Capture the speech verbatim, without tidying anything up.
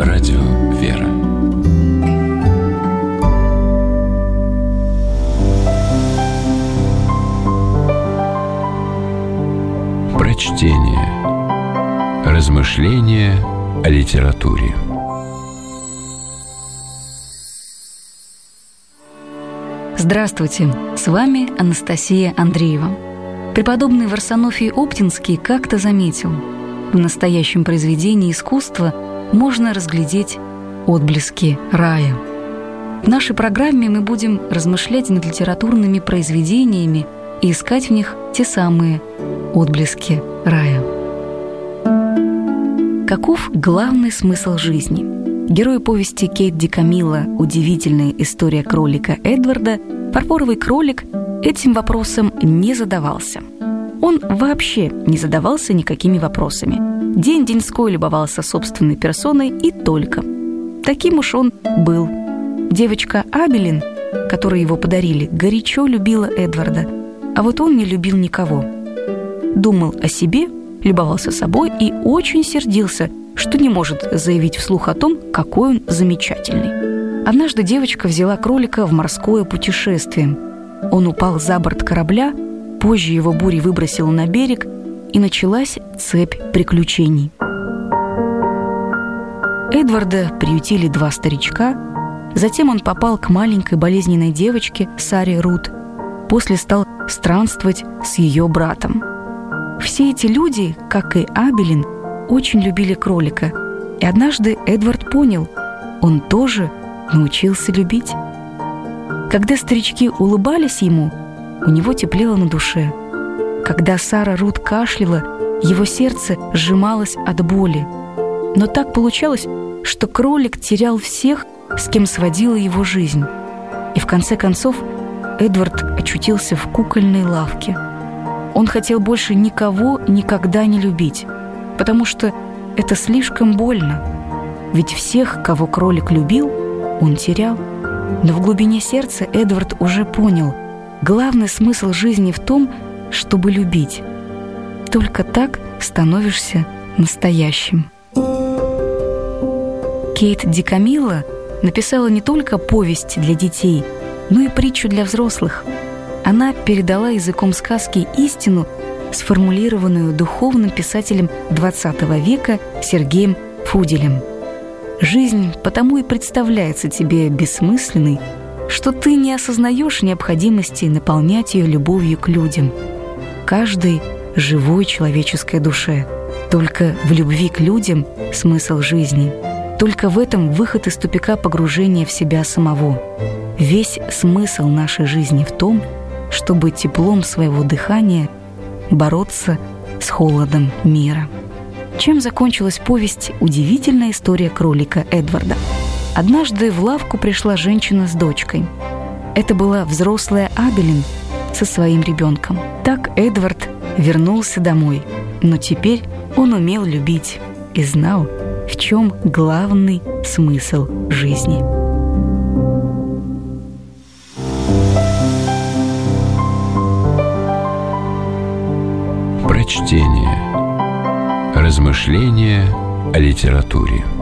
Радио «Вера». Прочтение. Размышления о литературе. Здравствуйте, с вами Анастасия Андреева. Преподобный Варсонофий Оптинский как-то заметил: в настоящем произведении искусства можно разглядеть отблески рая. В нашей программе мы будем размышлять над литературными произведениями и искать в них те самые отблески рая. Каков главный смысл жизни? Герой повести Кейт Ди Камило «Удивительная история кролика Эдварда» фарфоровый кролик этим вопросом не задавался. Он вообще не задавался никакими вопросами. День-деньской любовался собственной персоной и только. Таким уж он был. Девочка Абелин, которой его подарили, горячо любила Эдварда, а вот он не любил никого. Думал о себе, любовался собой и очень сердился, что не может заявить вслух о том, какой он замечательный. Однажды девочка взяла кролика в морское путешествие. Он упал за борт корабля, позже его бурей выбросило на берег, и началась цепь приключений. Эдварда приютили два старичка, затем он попал к маленькой болезненной девочке Саре Рут, после стал странствовать с ее братом. Все эти люди, как и Абелин, очень любили кролика, и однажды Эдвард понял, он тоже научился любить. Когда старички улыбались ему, у него теплело на душе. Когда Сара Рут кашляла, его сердце сжималось от боли. Но так получалось, что кролик терял всех, с кем сводила его жизнь. И в конце концов Эдвард очутился в кукольной лавке. Он хотел больше никого никогда не любить, потому что это слишком больно. Ведь всех, кого кролик любил, он терял. Но в глубине сердца Эдвард уже понял, главный смысл жизни в том, чтобы любить. Только так становишься настоящим. Кейт Ди Камило написала не только повесть для детей, но и притчу для взрослых. Она передала языком сказки истину, сформулированную духовным писателем двадцатого века Сергеем Фуделем. Жизнь потому и представляется тебе бессмысленной, что ты не осознаешь необходимости наполнять ее любовью к людям, каждой живой человеческой душе. Только в любви к людям смысл жизни. Только в этом выход из тупика погружения в себя самого. Весь смысл нашей жизни в том, чтобы теплом своего дыхания бороться с холодом мира. Чем закончилась повесть «Удивительная история кролика Эдварда»? Однажды в лавку пришла женщина с дочкой. Это была взрослая Абелин со своим ребенком. Так Эдвард вернулся домой, но теперь он умел любить и знал, в чем главный смысл жизни. Прочтение. Размышления о литературе.